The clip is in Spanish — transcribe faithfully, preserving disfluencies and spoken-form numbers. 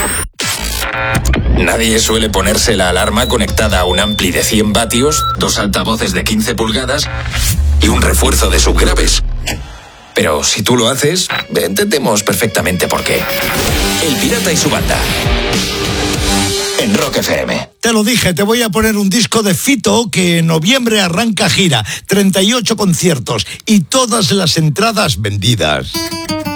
Nadie suele ponerse la alarma conectada a un ampli de cien vatios, dos altavoces de quince pulgadas y un refuerzo de subgraves. Pero si tú lo haces, entendemos perfectamente por qué. El Pirata y su banda. En Rock F M. Te lo dije, te voy a poner un disco de Fito que en noviembre arranca gira. treinta y ocho conciertos y todas las entradas vendidas.